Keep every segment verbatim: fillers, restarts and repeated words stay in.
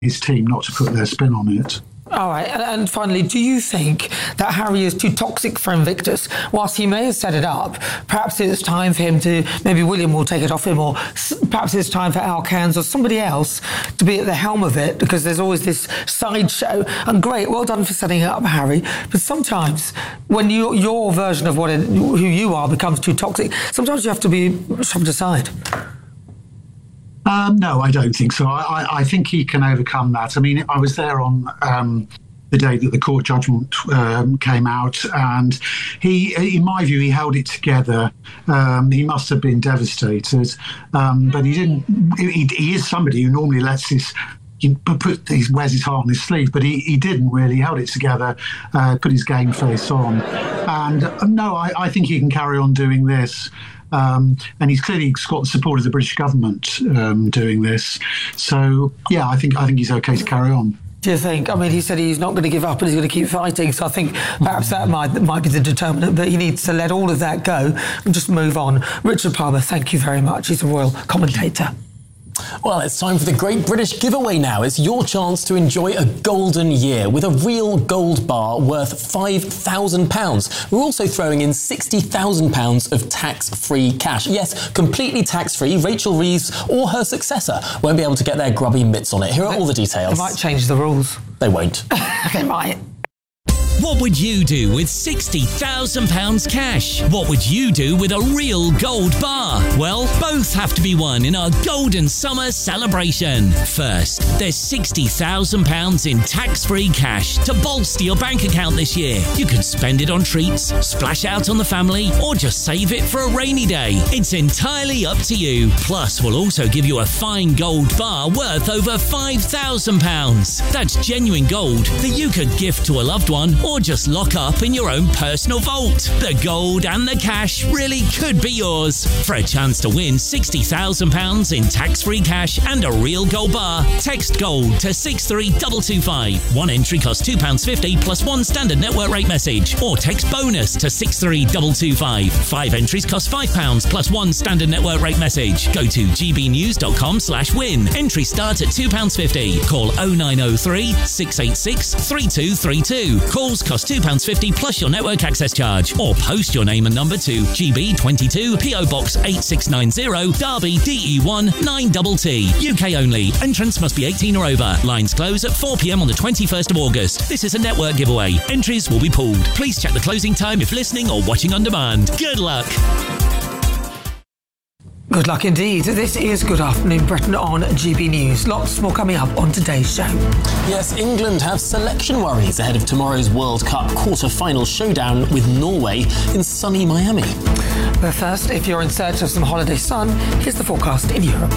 his team not to put their spin on it. All right, and, and finally, do you think that Harry is too toxic for Invictus? Whilst he may have set it up, perhaps it's time for him to, maybe William will take it off him, or perhaps it's time for Al Cairns or somebody else to be at the helm of it, because there's always this sideshow. And great, well done for setting it up, Harry. But sometimes when you, your version of what it, who you are becomes too toxic, sometimes you have to be shoved aside. Um, no, I don't think so. I, I, I think he can overcome that. I mean, I was there on um, the day that the court judgment um, came out, and he, in my view, he held it together. Um, he must have been devastated, um, but he didn't. He, he is somebody who normally lets his. He put he wears his heart on his sleeve, but he, he didn't really. He held it together, uh, put his game face on, and uh, no, I, I think he can carry on doing this. Um, and he's clearly got the support of the British government um, doing this. So, yeah, I think I think he's okay to carry on. Do you think? I mean, he said he's not going to give up and he's going to keep fighting. So I think perhaps that might might be the determinant, but he needs to let all of that go and just move on. Richard Palmer, thank you very much. He's a royal commentator. Well, it's time for the Great British Giveaway now. It's your chance to enjoy a golden year with a real gold bar worth five thousand pounds. We're also throwing in sixty thousand pounds of tax-free cash. Yes, completely tax-free. Rachel Reeves or her successor won't be able to get their grubby mitts on it. Here are all the details. They might change the rules. They won't. They might. What would you do with sixty thousand pounds cash? What would you do with a real gold bar? Well, both have to be won in our Golden Summer celebration. First, there's sixty thousand pounds in tax-free cash to bolster your bank account this year. You can spend it on treats, splash out on the family, or just save it for a rainy day. It's entirely up to you. Plus, we'll also give you a fine gold bar worth over five thousand pounds. That's genuine gold that you could gift to a loved one or just lock up in your own personal vault. The gold and the cash really could be yours. For a chance to win sixty thousand pounds in tax-free cash and a real gold bar, text GOLD to six three two two five. One entry costs two pounds fifty plus one standard network rate message, or text BONUS to six three two two five. Five entries cost five pounds plus one standard network rate message. Go to gbnews.com slash win. Entry starts at two pounds fifty. Call oh nine oh three, six eight six, three two three two. Calls cost two pounds fifty plus your network access charge, or post your name and number to G B twenty-two P O Box eight six nine zero, Derby D E one nine T T. U K only. Entrance must be eighteen or over. Lines close at four p m on the twenty-first of August. This is a network giveaway. Entries will be pooled. Please check the closing time if listening or watching on demand. Good luck. Good luck indeed. This is Good Afternoon Britain on G B News. Lots more coming up on today's show. Yes, England have selection worries ahead of tomorrow's World Cup quarter-final showdown with Norway in sunny Miami. But first, if you're in search of some holiday sun, here's the forecast in Europe.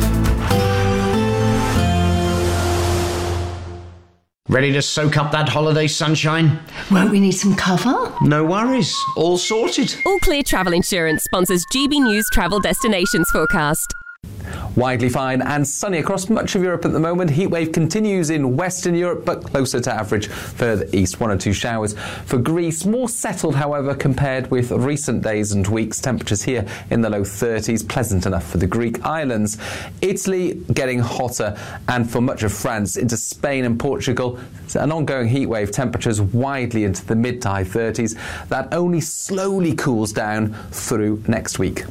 Ready to soak up that holiday sunshine? Won't we need some cover? No worries. All sorted. All Clear Travel Insurance sponsors G B News Travel Destinations Forecast. Widely fine and sunny across much of Europe at the moment. Heatwave continues in Western Europe, but closer to average further east. One or two showers for Greece. More settled, however, compared with recent days and weeks. Temperatures here in the low thirties. Pleasant enough for the Greek islands. Italy getting hotter, and for much of France into Spain and Portugal, an ongoing heatwave. Temperatures widely into the mid to high thirties. That only slowly cools down through next week.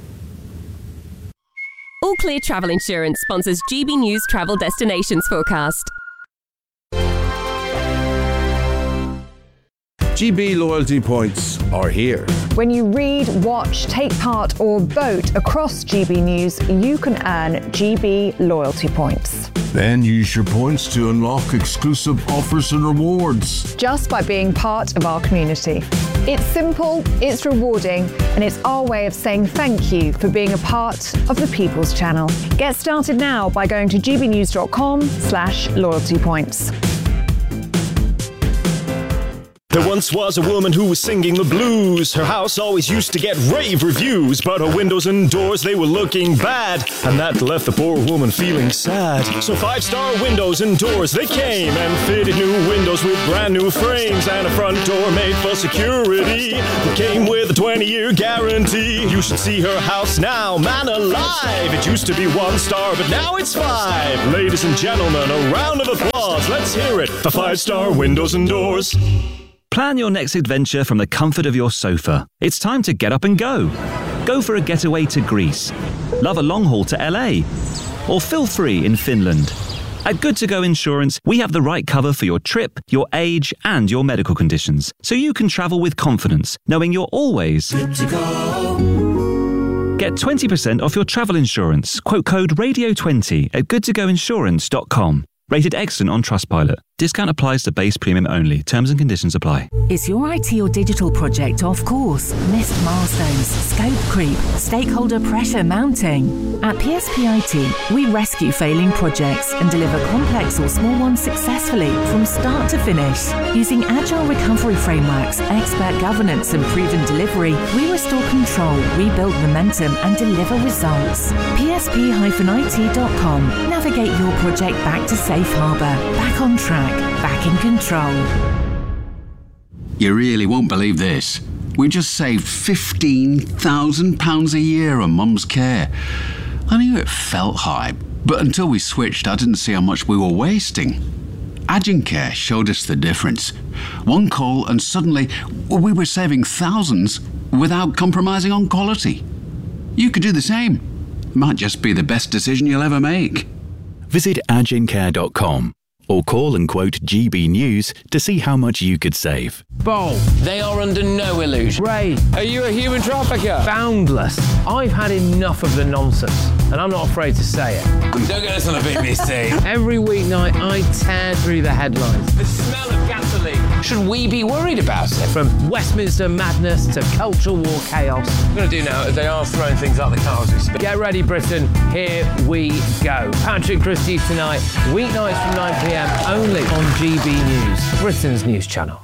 All Clear Travel Insurance sponsors G B News Travel Destinations Forecast. G B loyalty points are here. When you read, watch, take part or vote across G B News, you can earn G B loyalty points. Then use your points to unlock exclusive offers and rewards. Just by being part of our community. It's simple, it's rewarding, and it's our way of saying thank you for being a part of the People's Channel. Get started now by going to gbnews.com slash loyalty points. There once was a woman who was singing the blues. Her house always used to get rave reviews, but her windows and doors, they were looking bad, and that left the poor woman feeling sad. So Five Star Windows and Doors, they came and fitted new windows with brand new frames and a front door made for security that came with a twenty-year guarantee. You should see her house now, man alive. It used to be one star, but now it's five. Ladies and gentlemen, a round of applause. Let's hear it for Five Star Windows and Doors. Plan your next adventure from the comfort of your sofa. It's time to get up and go. Go for a getaway to Greece. Love a long haul to L A. Or feel free in Finland. At Good To Go Insurance, we have the right cover for your trip, your age, and your medical conditions, so you can travel with confidence, knowing you're always good to go. Get twenty percent off your travel insurance. Quote code radio twenty at good to go insurance dot com. Rated excellent on Trustpilot. Discount applies to base premium only. Terms and conditions apply. Is your I T or digital project off course? Missed milestones, scope creep, stakeholder pressure mounting? At P S P I T, we rescue failing projects and deliver complex or small ones successfully from start to finish. Using agile recovery frameworks, expert governance and proven delivery, we restore control, rebuild momentum and deliver results. P S P I T dot com. Navigate your project back to safe harbour, back on track, back in control. You really won't believe this. We just saved fifteen thousand pounds a year on Mum's care. I knew it felt high, but until we switched, I didn't see how much we were wasting. Agencare showed us the difference. One call and suddenly we were saving thousands without compromising on quality. You could do the same. Might just be the best decision you'll ever make. Visit agencare dot com or call and quote G B News to see how much you could save. Bold. They are under no illusion. Ray, are you a human trafficker? Boundless. I've had enough of the nonsense, and I'm not afraid to say it. Don't get us on the B B C. Every weeknight, I tear through the headlines. The smell of gasoline. Should we be worried about it? From Westminster madness to cultural war chaos. What I'm going to do now is they are throwing things out the car as we speak. Get ready, Britain. Here we go. Patrick Christie tonight, weeknights from nine p m only on G B News, Britain's news channel.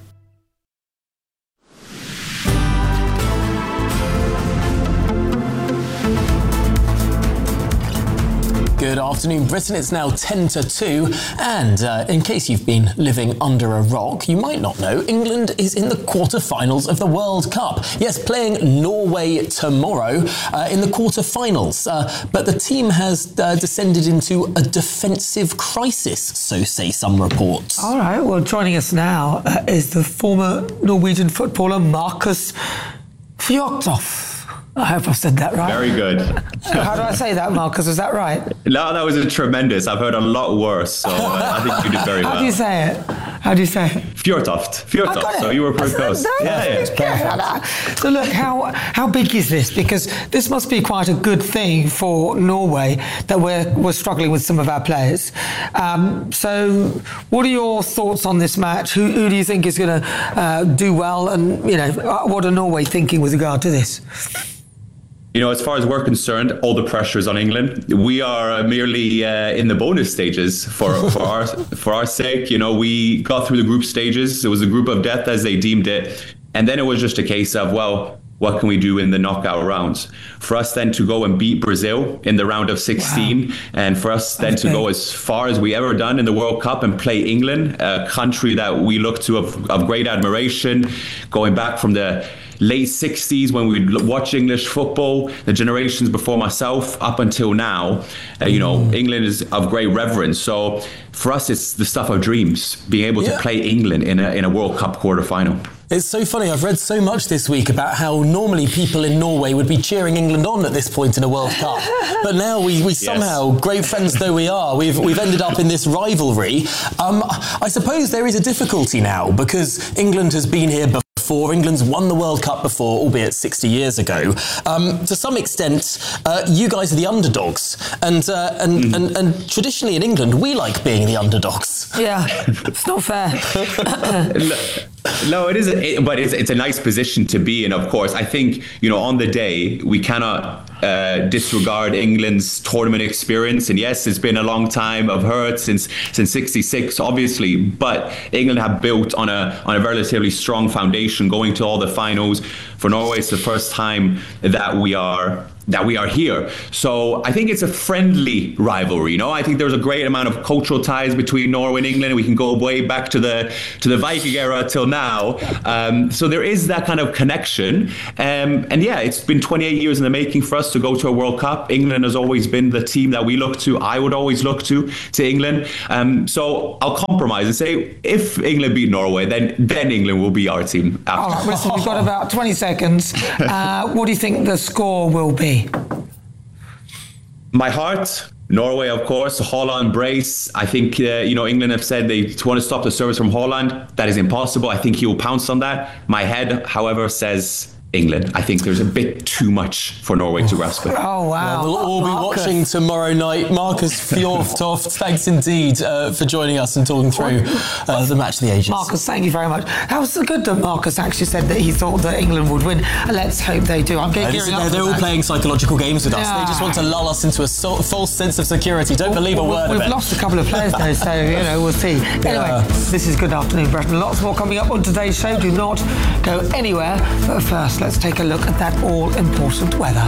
Good afternoon, Britain. It's now ten to two. And uh, in case you've been living under a rock, you might not know, England is in the quarterfinals of the World Cup. Yes, playing Norway tomorrow uh, in the quarterfinals. Uh, but the team has uh, descended into a defensive crisis, so say some reports. All right, well, joining us now uh, is the former Norwegian footballer Markus Fjørtoft. I hope I've said that right. Very good. How do I say that, Marcus? Was that right? No, that was a tremendous. I've heard a lot worse, so uh, I think you did very How well. How do you say it? How do you say it? Fjørtoft. Fjørtoft. So you were pretty close. No, yeah, yeah. So look, how how big is this? Because this must be quite a good thing for Norway that we're we're struggling with some of our players. Um, so, what are your thoughts on this match? Who, who do you think is going to uh, do well? And you know, what are Norway thinking with regard to this? You know, as far as we're concerned, all the pressure is on England. We are merely uh, in the bonus stages for, for our for our sake. You know, we got through the group stages. It was a group of death, as they deemed it. And then it was just a case of, well, what can we do in the knockout rounds? For us then to go and beat Brazil in the round of sixteen, wow. and for us then okay. to go as far as we ever done in the World Cup and play England, a country that we look to of, of great admiration, going back from the late sixties when we watch English football, the generations before myself up until now, uh, you know, England is of great reverence. So for us, it's the stuff of dreams, being able yeah. to play England in a in a World Cup quarterfinal. It's so funny. I've read so much this week about how normally people in Norway would be cheering England on at this point in a World Cup. But now we, we somehow, yes. great friends though we are, we've we've ended up in this rivalry. Um, I suppose there is a difficulty now because England has been here before. Before. England's won the World Cup before, albeit sixty years ago. Um, to some extent, uh, you guys are the underdogs. And, uh, and, mm. and and traditionally in England, we like being the underdogs. Yeah, it's not fair. No, it isn't. It, but it's, it's a nice position to be in, of course. I think, you know, on the day, we cannot uh, disregard England's tournament experience. And yes, it's been a long time of hurt since since sixty-six, obviously, but England have built on a on a relatively strong foundation, going to all the finals. For Norway, it's the first time that we are that we are here. So I think it's a friendly rivalry. You know, I think there's a great amount of cultural ties between Norway and England. We can go way back to the to the Viking era till now. Um, so there is that kind of connection. Um, and yeah, it's been twenty-eight years in the making for us to go to a World Cup. England has always been the team that we look to. I would always look to to England. Um, so I'll compromise and say if England beat Norway, then then England will be our team after. All right, listen, we've got about twenty seconds. Uh, what do you think the score will be? My heart, Norway, of course. Haaland brace. I think, uh, you know, England have said they want to stop the service from Haaland. That is impossible. I think he will pounce on that. My head, however, says England. I think there's a bit too much for Norway to grasp it. Oh, wow. Well, we'll all Marcus. be watching tomorrow night. Marcus Fjordtoft, thanks indeed uh, for joining us and talking through uh, the match of the ages. Marcus, thank you very much. That was so good that Marcus actually said that he thought that England would win. Let's hope they do. I'm getting gearing they're, up. they're all that. playing psychological games with us. Yeah. They just want to lull us into a so- false sense of security. Don't well, believe a word we've of it. We've lost a couple of players though, so, you know, we'll see. Anyway, yeah. This is Good Afternoon Britain. Lots more coming up on today's show. Do not go anywhere. But first, let's take a look at that all-important weather.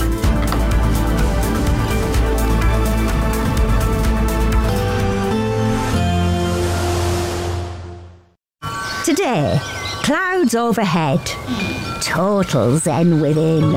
Today, clouds overhead, total zen within.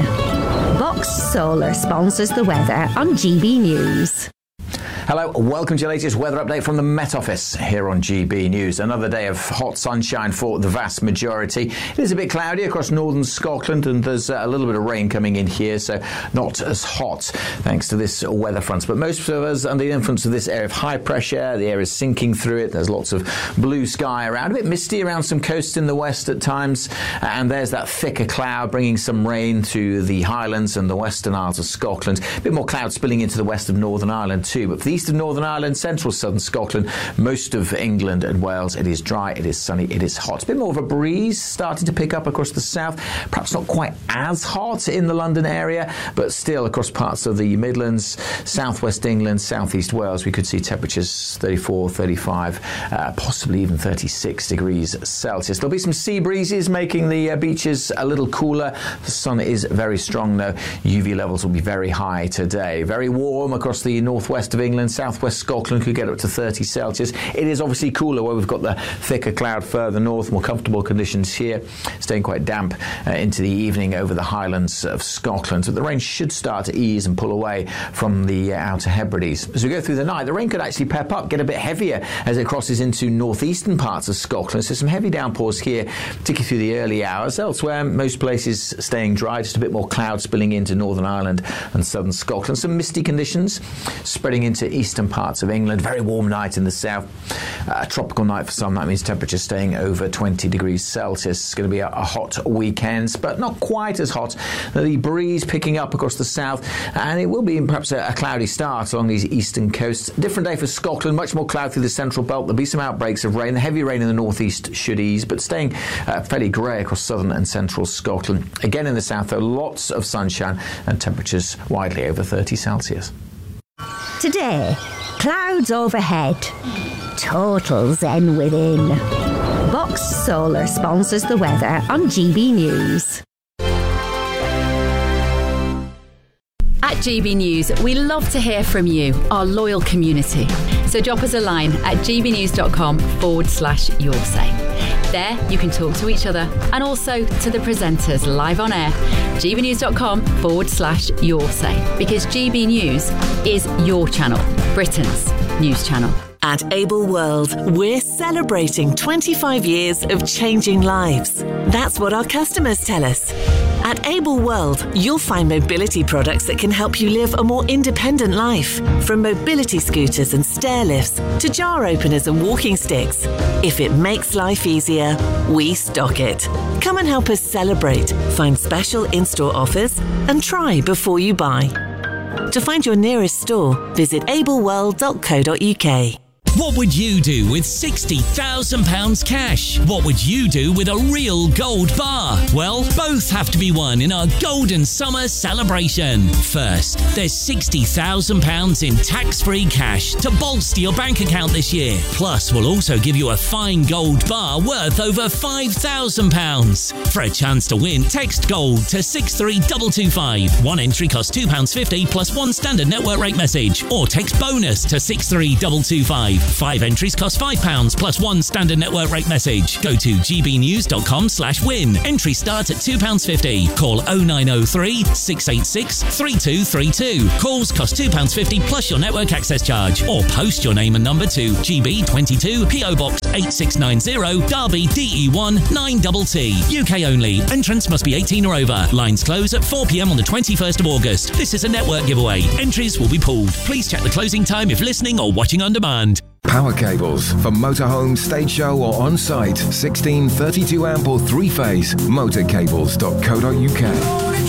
Box Solar sponsors the weather on G B News. Hello, welcome to your latest weather update from the Met Office here on G B News. Another day of hot sunshine for the vast majority. It is a bit cloudy across northern Scotland and there's a little bit of rain coming in here, so not as hot thanks to this weather front. But most of us under the influence of this area of high pressure, the air is sinking through it. There's lots of blue sky around, a bit misty around some coasts in the west at times. And there's that thicker cloud bringing some rain to the Highlands and the Western Isles of Scotland. A bit more cloud spilling into the west of Northern Ireland too. But for the east of Northern Ireland, central southern Scotland, most of England and Wales, it is dry, it is sunny, it is hot. A bit more of a breeze starting to pick up across the south. Perhaps not quite as hot in the London area, but still across parts of the Midlands, southwest England, southeast Wales, we could see temperatures thirty-four, thirty-five, uh, possibly even thirty-six degrees Celsius. There'll be some sea breezes making the uh, beaches a little cooler. The sun is very strong though. U V levels will be very high today. Very warm across the northwest of England. Southwest Scotland could get up to thirty Celsius. It is obviously cooler where we've got the thicker cloud further north, more comfortable conditions here, staying quite damp uh, into the evening over the Highlands of Scotland. But the rain should start to ease and pull away from the uh, Outer Hebrides. As we go through the night, the rain could actually pep up, get a bit heavier as it crosses into northeastern parts of Scotland. So some heavy downpours here, particularly through the early hours. Elsewhere, most places staying dry, just a bit more cloud spilling into Northern Ireland and southern Scotland. Some misty conditions spreading into eastern parts of England. Very warm night in the south. Uh, a tropical night for some. That means temperatures staying over twenty degrees Celsius. It's going to be a, a hot weekend, but not quite as hot. The breeze picking up across the south, and it will be perhaps a, a cloudy start along these eastern coasts. Different day for Scotland. Much more cloud through the central belt. There'll be some outbreaks of rain. The heavy rain in the northeast should ease, but staying uh, fairly grey across southern and central Scotland. Again in the south, though, lots of sunshine and temperatures widely over thirty Celsius. Today, clouds overhead, total zen within. Box Solar sponsors the weather on G B News. At G B News, we love to hear from you, our loyal community. So drop us a line at gbnews.com forward slash your say. There, you can talk to each other and also to the presenters live on air. gbnews.com forward slash your say. Because G B News is your channel, Britain's news channel. At Able World, we're celebrating twenty-five years of changing lives. That's what our customers tell us. At Able World, you'll find mobility products that can help you live a more independent life. From mobility scooters and stair lifts to jar openers and walking sticks. If it makes life easier, we stock it. Come and help us celebrate, find special in-store offers, and try before you buy. To find your nearest store, visit able world dot co dot uk. What would you do with sixty thousand pounds cash? What would you do with a real gold bar? Well, both have to be won in our Golden Summer celebration. First, there's sixty thousand pounds in tax-free cash to bolster your bank account this year. Plus, we'll also give you a fine gold bar worth over five thousand pounds. For a chance to win, text GOLD to six three two two five. One entry costs two pounds fifty plus one standard network rate message. Or text BONUS to six three two two five. Five entries cost five pounds plus one standard network rate message. Go to gbnews.com slash win. Entry starts at two pounds fifty. Call oh nine oh three, six eight six, three two three two. Calls cost two pounds fifty plus your network access charge. Or post your name and number to G B twenty-two P O Box eight six nine zero Derby D E one nine T T. U K only. Entrants must be eighteen or over. Lines close at four p.m. on the twenty-first of August. This is a network giveaway. Entries will be pulled. Please check the closing time if listening or watching on demand. Power cables for motorhome, stage show or on-site. sixteen, thirty-two amp or three-phase. motorcables dot co dot uk.